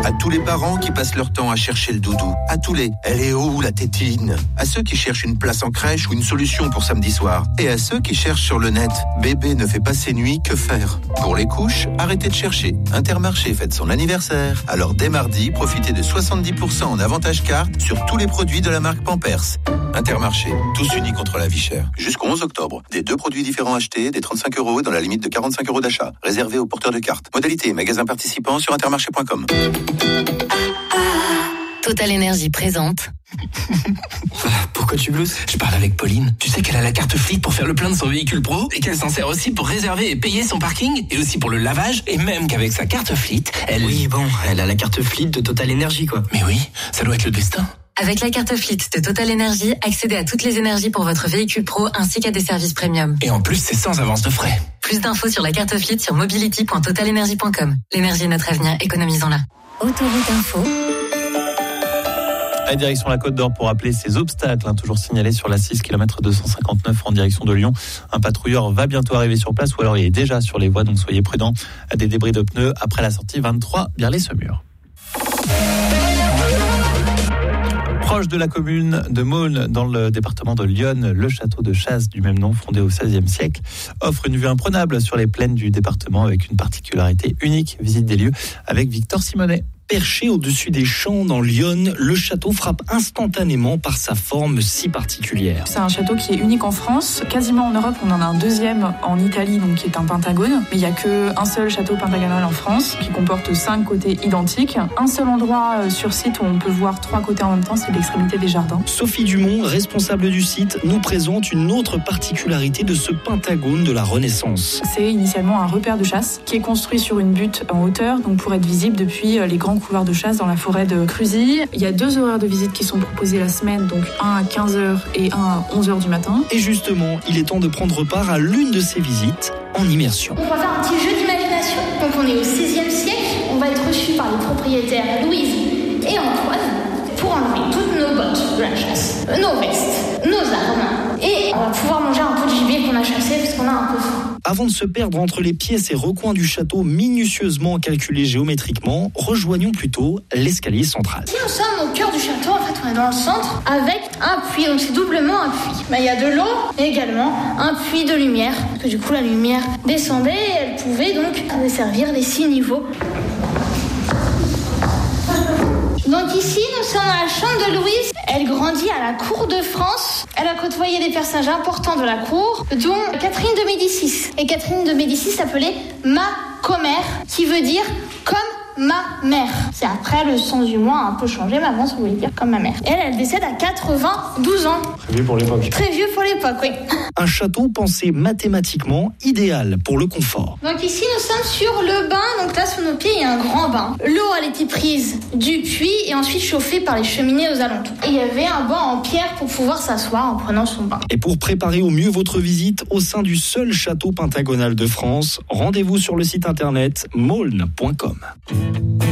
À tous les parents qui passent leur temps à chercher le doudou. À tous les « elle est où la tétine ?» À ceux qui cherchent une place en crèche ou une solution pour samedi soir. Et à ceux qui cherchent sur le net « bébé ne fait pas ses nuits, que faire ?» Pour les couches, arrêtez de chercher. Intermarché fête son anniversaire. Alors dès mardi, profitez de 70% en avantage carte sur tous les produits de la marque Pampers. Intermarché, tous unis contre la vie chère. Jusqu'au 11 octobre. Des 2 produits différents achetés, des 35 € dans la limite de 45 € d'achat. Réservé aux porteurs de cartes. Modalité, magasin participant sur intermarché.com. Total Énergie présente. Pourquoi tu glousses ? Je parle avec Pauline. Tu sais qu'elle a la carte Fleet pour faire le plein de son véhicule pro et qu'elle s'en sert aussi pour réserver et payer son parking et aussi pour le lavage et même qu'avec sa carte Fleet, elle... Oui, bon, elle a la carte Fleet de Total Énergie, quoi. Mais oui, ça doit être le destin. Avec la carte Fleet de Total Énergie, accédez à toutes les énergies pour votre véhicule pro ainsi qu'à des services premium. Et en plus, c'est sans avance de frais. Plus d'infos sur la carte Fleet sur mobility.totalenergie.com. L'énergie est notre avenir, économisons-la. Autoroute Info. À direction la Côte d'Or pour rappeler ces obstacles, toujours signalés sur la 6 km 259 en direction de Lyon. Un patrouilleur va bientôt arriver sur place ou alors il est déjà sur les voies, donc soyez prudents. Des débris de pneus après la sortie 23 Biarlay-Semur. Proche de la commune de Maulnes, dans le département de l'Yonne, le château de chasse du même nom, fondé au XVIe siècle, offre une vue imprenable sur les plaines du département avec une particularité unique. Visite des lieux avec Victor Simonet. Perché au-dessus des champs dans l'Yonne, le château frappe instantanément par sa forme si particulière. C'est un château qui est unique en France. Quasiment en Europe, on en a un deuxième en Italie, donc qui est un pentagone. Mais il n'y a qu'un seul château pentagonal en France, qui comporte 5 côtés identiques. Un seul endroit sur site où on peut voir 3 côtés en même temps, c'est l'extrémité des jardins. Sophie Dumont, responsable du site, nous présente une autre particularité de ce pentagone de la Renaissance. C'est initialement un repère de chasse qui est construit sur une butte en hauteur, donc pour être visible depuis les grands couloirs de chasse dans la forêt de Cruzy. Il y a 2 horaires de visite qui sont proposés la semaine, donc un à 15h et un à 11h du matin. Et justement, il est temps de prendre part à l'une de ces visites en immersion. On va faire un petit jeu d'imagination. Donc on est au XVIe siècle, on va être reçu par les propriétaires Louise et Antoine pour enlever toutes nos bottes de la chasse, nos vestes, nos armes, et on va pouvoir manger un peu de gibier qu'on a chassé parce qu'on a un peu faim. Avant de se perdre entre les pièces et recoins du château minutieusement calculés géométriquement, rejoignons plutôt l'escalier central. Si nous sommes au cœur du château, en fait on est dans le centre avec un puits, donc c'est doublement un puits. Mais il y a de l'eau et également un puits de lumière, parce que du coup la lumière descendait et elle pouvait donc desservir les 6 niveaux. Donc ici, nous sommes dans la chambre de Louise. Elle grandit à la cour de France. Elle a côtoyé des personnages importants de la cour, dont Catherine de Médicis. Et Catherine de Médicis s'appelait ma commère, qui veut dire comme ma mère. C'est après le sens du mot a un peu changé, mais avant ça voulait dire comme ma mère. Elle décède à 92 ans. Très vieux pour l'époque. Très vieux pour l'époque, oui. Un château pensé mathématiquement idéal pour le confort. Donc ici, nous sommes sur le bain. Donc là, sous nos pieds, il y a un grand bain. L'eau, elle était prise du puits et ensuite chauffée par les cheminées aux alentours. Et il y avait un banc en pierre pour pouvoir s'asseoir en prenant son bain. Et pour préparer au mieux votre visite au sein du seul château pentagonal de France, rendez-vous sur le site internet maulnes.com.